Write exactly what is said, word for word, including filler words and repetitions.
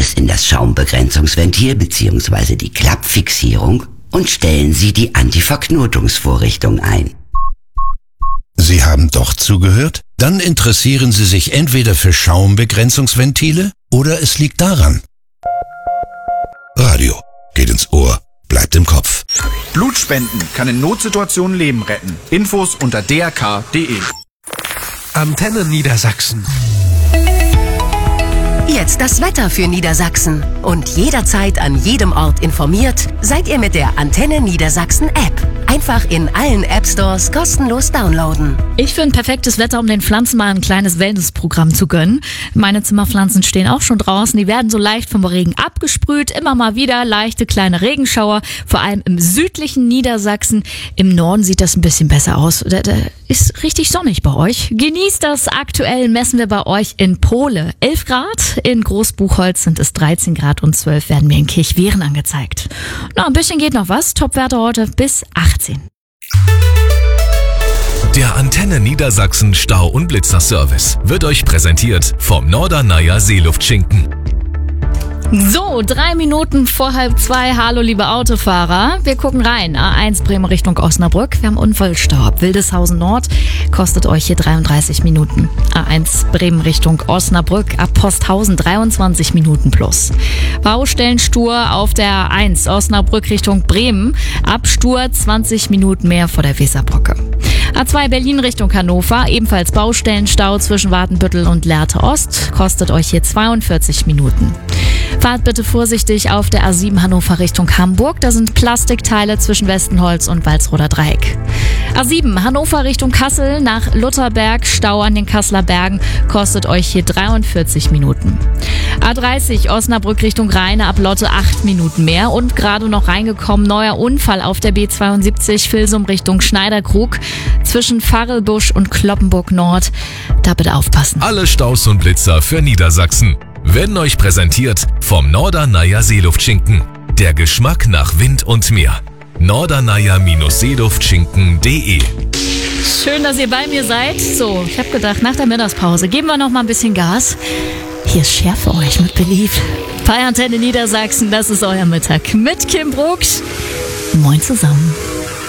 es in das Schaumbegrenzungsventil bzw. die Klappfixierung und stellen Sie die Antiverknotungsvorrichtung ein. Sie haben doch zugehört? Dann interessieren Sie sich entweder für Schaumbegrenzungsventile oder es liegt daran. Radio geht ins Ohr, bleibt im Kopf. Blutspenden kann in Notsituationen Leben retten. Infos unter d r k punkt d e. Antenne Niedersachsen. Jetzt das Wetter für Niedersachsen. Und jederzeit an jedem Ort informiert, seid ihr mit der Antenne Niedersachsen App. Einfach in allen App-Stores kostenlos downloaden. Ich finde perfektes Wetter, um den Pflanzen mal ein kleines Wellnessprogramm zu gönnen. Meine Zimmerpflanzen stehen auch schon draußen. Die werden so leicht vom Regen abgesprüht. Immer mal wieder leichte kleine Regenschauer. Vor allem im südlichen Niedersachsen. Im Norden sieht das ein bisschen besser aus. Da, da ist richtig sonnig bei euch. Genießt das. Aktuell messen wir bei euch in Pohle elf Grad. In Großbuchholz sind es dreizehn Grad und zwölf werden mir in Kirchwehren angezeigt. Na, ein bisschen geht noch was. Topwerte heute bis achtzehn. Der Antenne Niedersachsen Stau- und Blitzerservice wird euch präsentiert vom Norderneier Seeluftschinken. So, drei Minuten vor halb zwei. Hallo, liebe Autofahrer. Wir gucken rein. A eins Bremen Richtung Osnabrück. Wir haben Unfallstau. Wildeshausen Nord kostet euch hier dreiunddreißig Minuten. A eins Bremen Richtung Osnabrück ab Posthausen dreiundzwanzig Minuten plus. Baustellenstur auf der A eins Osnabrück Richtung Bremen. Ab Stur zwanzig Minuten mehr vor der Weserbrücke. A zwei Berlin Richtung Hannover. Ebenfalls Baustellenstau zwischen Watenbüttel und Lehrte Ost. Kostet euch hier zweiundvierzig Minuten. Fahrt bitte vorsichtig auf der A sieben Hannover Richtung Hamburg. Da sind Plastikteile zwischen Westenholz und Walsroder Dreieck. A sieben Hannover Richtung Kassel nach Lutherberg. Stau an den Kasseler Bergen kostet euch hier dreiundvierzig Minuten. A dreißig Osnabrück Richtung Rheine ab Lotte acht Minuten mehr. Und gerade noch reingekommen, neuer Unfall auf der B zweiundsiebzig Vilsum Richtung Schneiderkrug zwischen Farrelbusch und Kloppenburg Nord. Da bitte aufpassen. Alle Staus und Blitzer für Niedersachsen werden euch präsentiert vom Norderneier Seeluftschinken. Der Geschmack nach Wind und Meer. Norderneier Seeluftschinken punkt de. Schön, dass ihr bei mir seid. So, ich habe gedacht, nach der Mittagspause geben wir noch mal ein bisschen Gas. Hier ist Scher für euch mit Belief. Bei Antenne Niedersachsen, das ist euer Mittag mit Kim Brugsch. Moin zusammen.